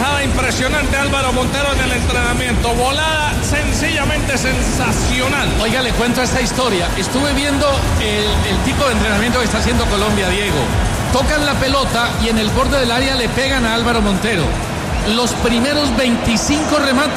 tajada impresionante Álvaro Montero en el entrenamiento. Volada sencillamente sensacional. Oiga, le cuento esta historia. Estuve viendo el tipo de entrenamiento que está haciendo Colombia, Diego. Tocan la pelota y en el borde del área le pegan a Álvaro Montero. Los primeros 25 remates